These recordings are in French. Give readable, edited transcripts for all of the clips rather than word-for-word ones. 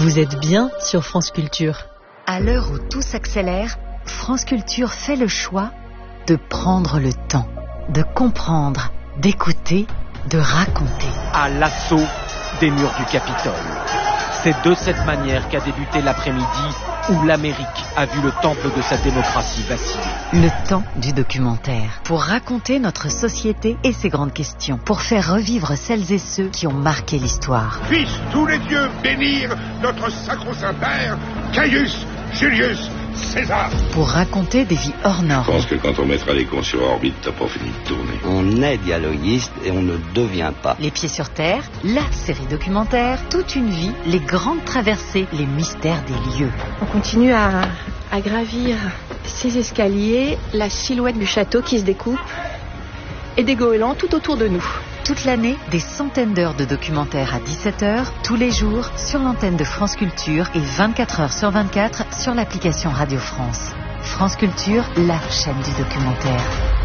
Vous êtes bien sur France Culture. À l'heure où tout s'accélère, France Culture fait le choix de prendre le temps, de comprendre, d'écouter, de raconter. À l'assaut des murs du Capitole. C'est de cette manière qu'a débuté l'après-midi où l'Amérique a vu le temple de sa démocratie vaciller. Le temps du documentaire. Pour raconter notre société et ses grandes questions. Pour faire revivre celles et ceux qui ont marqué l'histoire. Puissent tous les dieux bénir notre sacro-saint père, Caius Julius César. Pour raconter des vies hors normes. Je pense que quand on mettra les cons sur orbite, t'as pas fini de tourner. On est dialoguiste et on ne devient pas. Les pieds sur terre, la série documentaire, toute une vie, les grandes traversées, les mystères des lieux. On continue à gravir ces escaliers, la silhouette du château qui se découpe et des goélands tout autour de nous. Toute l'année, des centaines d'heures de documentaires à 17h, tous les jours, sur l'antenne de France Culture et 24h sur 24 sur l'application Radio France. France Culture, la chaîne du documentaire.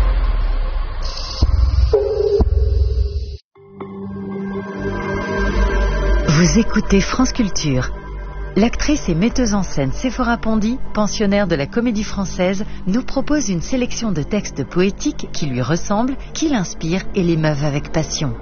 Vous écoutez France Culture. L'actrice et metteuse en scène Séphora Pondy, pensionnaire de la Comédie Française, nous propose une sélection de textes poétiques qui lui ressemblent, qui l'inspirent et l'émeuvent avec passion.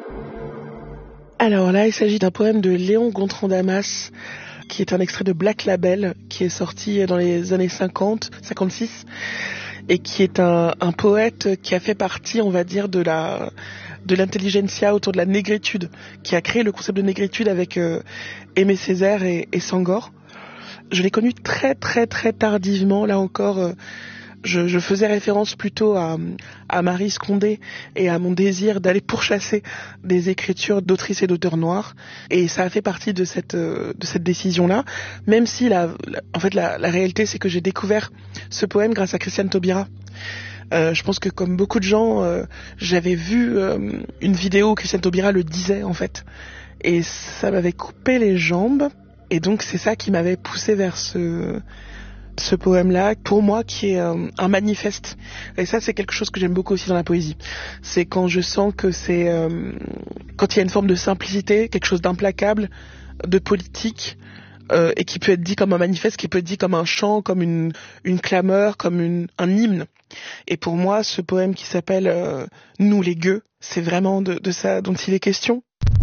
Alors là, il s'agit d'un poème de Léon Gontran Damas, qui est un extrait de Black Label, qui est sorti dans les années 50, 56, et qui est un poète qui a fait partie, on va dire, de l'intelligentsia autour de la négritude, qui a créé le concept de négritude avec Aimé Césaire et Senghor. Je l'ai connu très très très tardivement, là encore, je faisais référence plutôt à Marie Scondé et à mon désir d'aller pourchasser des écritures d'autrices et d'auteurs noirs, et ça a fait partie de cette décision-là, même si la réalité c'est que j'ai découvert ce poème grâce à Christiane Taubira. Je pense que comme beaucoup de gens, j'avais vu une vidéo où Christiane Taubira le disait en fait, et ça m'avait coupé les jambes, et donc c'est ça qui m'avait poussé vers ce poème-là, pour moi qui est un manifeste. Et ça c'est quelque chose que j'aime beaucoup aussi dans la poésie. C'est quand je sens que c'est quand il y a une forme de simplicité, quelque chose d'implacable, de politique, et qui peut être dit comme un manifeste, qui peut être dit comme un chant, comme une clameur, comme un hymne. Et pour moi, ce poème qui s'appelle Nous les gueux, c'est vraiment de ça dont il est question.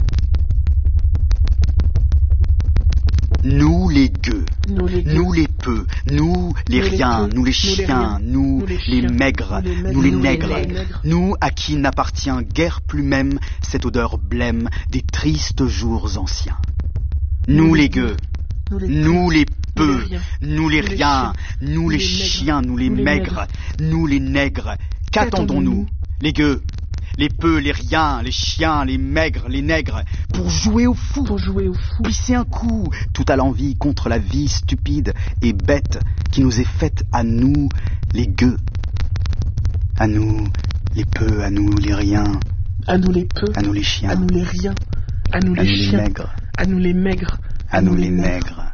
Nous les gueux, nous les peu, nous les riens, nous les chiens, nous les maigres, nous les nègres, nous à qui n'appartient guère plus même cette odeur blême des tristes jours anciens. Nous les gueux, nous les peu, nous les riens, nous les chiens, nous les maigres, nous les nègres. Qu'attendons-nous, les gueux, les peu, les riens, les chiens, les maigres, les nègres, pour jouer au fou, pisser un coup, tout à l'envie contre la vie stupide et bête qui nous est faite à nous, les gueux, à nous, les peu, à nous, les riens, à nous les peu, à nous les chiens, à nous les riens, à nous les chiens, maigres, à nous les maigres, à nous les nègres.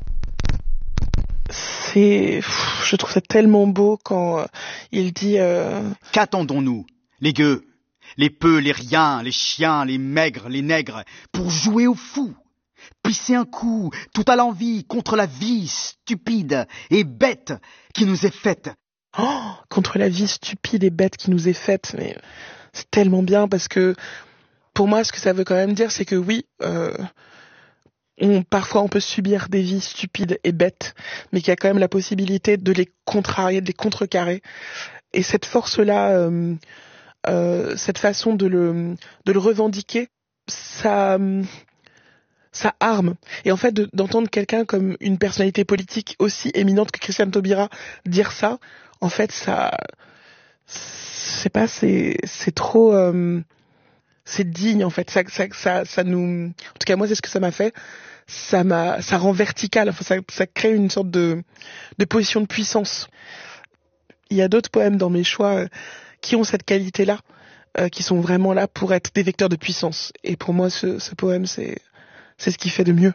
Je trouve ça tellement beau quand il dit Qu'attendons-nous, les gueux, les peu, les riens, les chiens, les maigres, les nègres, pour jouer au fou, pisser un coup, tout à l'envie contre la vie stupide et bête qui nous est faite. Oh, contre la vie stupide et bête qui nous est faite, mais c'est tellement bien parce que pour moi, ce que ça veut quand même dire, c'est que oui, parfois on peut subir des vies stupides et bêtes, mais qu'il y a quand même la possibilité de les contrarier, de les contrecarrer. Et cette force-là, cette façon de le revendiquer, ça arme. Et en fait, d'entendre quelqu'un comme une personnalité politique aussi éminente que Christiane Taubira dire ça, en fait, c'est trop, c'est digne en fait. Ça nous, en tout cas moi c'est ce que ça m'a fait. Ça rend vertical. Enfin, ça crée une sorte de position de puissance. Il y a d'autres poèmes dans mes choix qui ont cette qualité-là, qui sont vraiment là pour être des vecteurs de puissance. Et pour moi, ce poème, c'est ce qu'il fait de mieux.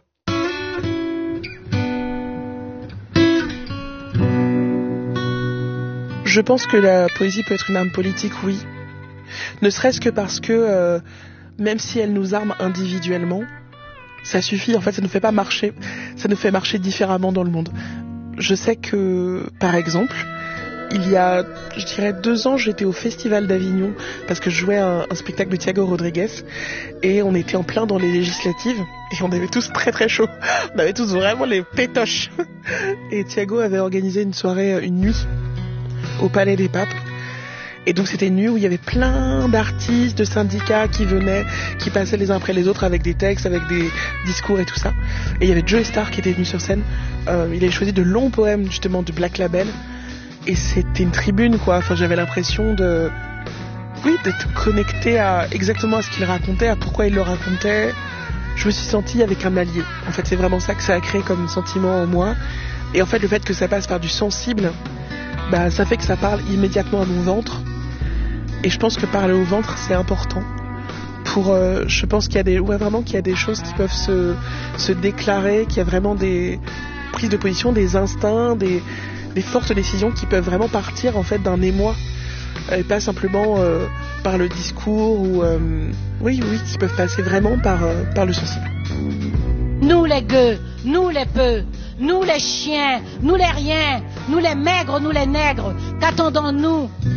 Je pense que la poésie peut être une arme politique, oui. Ne serait-ce que parce que, même si elle nous arme individuellement, Ça suffit, en fait, ça nous fait pas marcher. Ça nous fait marcher différemment dans le monde. Je sais que, par exemple, il y a, je dirais 2 ans, j'étais au Festival d'Avignon parce que je jouais un spectacle de Thiago Rodriguez et on était en plein dans les législatives et on avait tous très très chaud. On avait tous vraiment les pétoches. Et Thiago avait organisé une soirée, une nuit au Palais des Papes. Et donc c'était une nuit où il y avait plein d'artistes, de syndicats qui venaient, qui passaient les uns après les autres avec des textes, avec des discours et tout ça. Et il y avait Joey Starr qui était venu sur scène. Il avait choisi de longs poèmes justement de Black Label. Et c'était une tribune, quoi. Enfin, j'avais l'impression d'être connecté exactement à ce qu'il racontait, à pourquoi il le racontait. Je me suis sentie avec un allié. En fait, c'est vraiment ça que ça a créé comme sentiment en moi. Et en fait, le fait que ça passe par du sensible, bah, ça fait que ça parle immédiatement à mon ventre. Et je pense que parler au ventre, c'est important. Je pense qu'il y a des choses qui peuvent se déclarer, qu'il y a vraiment des prises de position, des instincts, des fortes décisions qui peuvent vraiment partir en fait d'un émoi et pas simplement par le discours ou qui peuvent passer vraiment par le sensible. Nous les gueux, nous les peu, nous les chiens, nous les riens, nous les maigres, nous les nègres, qu'attendons-nous?